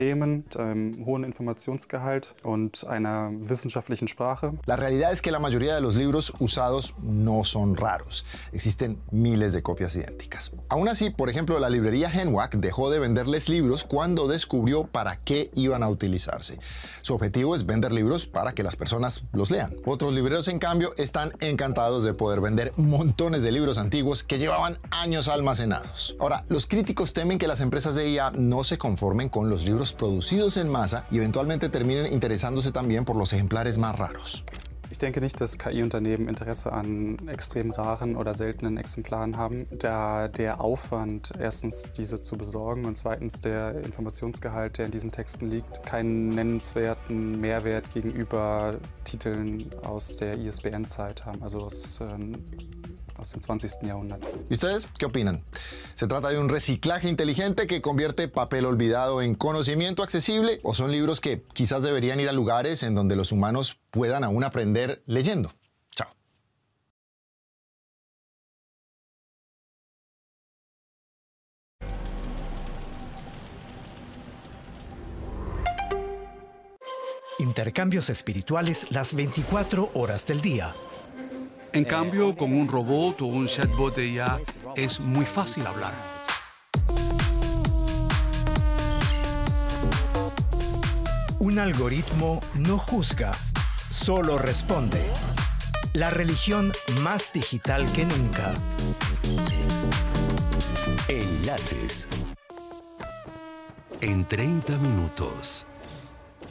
Themen, hohen Informationsgehalt und einer wissenschaftlichen Sprache. La realidad es que la mayoría de los libros usados no son raros. Existen miles de copias idénticas. Aún así, por ejemplo, la librería Henwag dejó de venderles libros cuando descubrió para qué iban a utilizarse. Su objetivo es vender libros para que las personas los lean. Otros libreros, en cambio, están encantados de poder vender montones de libros antiguos que llevaban años almacenados. Ahora, los críticos temen que las empresas de IA no se conformen con los libros producidos en masa y eventualmente terminen interesándose también por los ejemplares más raros. Ich denke nicht, dass KI-Unternehmen Interesse an extrem raren oder seltenen Exemplaren haben, da der Aufwand, erstens diese zu besorgen und zweitens der Informationsgehalt, der in diesen Texten liegt, keinen nennenswerten Mehrwert gegenüber Titeln aus der ISBN-Zeit haben, also aus dem 20. Jahrhundert. ¿Y ustedes qué opinan? ¿Se trata de un reciclaje inteligente que convierte papel olvidado en conocimiento accesible? ¿O son libros que quizás deberían ir a lugares en donde los humanos puedan aún aprender leyendo? Chao. Intercambios espirituales las 24 horas del día. En cambio, con un robot o un chatbot de IA es muy fácil hablar. Un algoritmo no juzga, solo responde. La religión más digital que nunca. Enlaces. En 30 minutos.